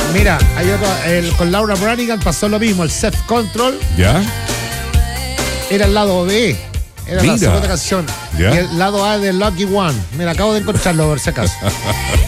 Mira, hay otro, con Laura Branigan pasó lo mismo, el Self Control. ¿Ya? Era el lado B. Era Mira. la segunda canción. ¿Ya? Y el lado A de Lucky One. Mira, acabo de encontrarlo por si acaso.